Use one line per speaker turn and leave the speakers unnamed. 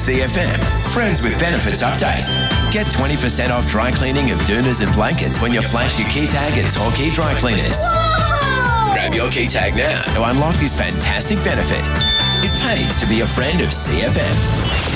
CFM. Friends with Benefits update. Get 20% off dry cleaning of doonas and blankets when you flash your key tag at Torquay Dry Cleaners.
Whoa!
Grab your key tag now to unlock this fantastic benefit. It pays to be a friend of CFM.